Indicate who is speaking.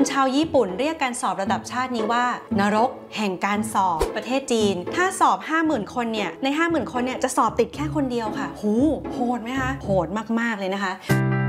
Speaker 1: ชาวญี่ปุ่นเรียกการสอบระดับชาตินี้ว่านรกแห่งการสอบประเทศจีนถ้าสอบ 50,000 คนเนี่ยใน 50,000 คนเนี่ยจะสอบติดแค่คนเดียวค่ะหูโหดไหมคะโหดมากๆเลยนะคะ